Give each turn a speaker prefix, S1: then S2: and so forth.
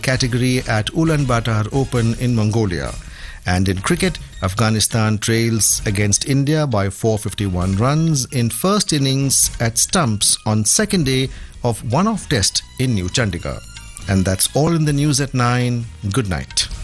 S1: category at Ulaanbaatar Open in Mongolia. And in cricket, Afghanistan trails against India by 451 runs in first innings at stumps on second day of one-off test in New Chandigarh. And that's all in the news at 9. Good night.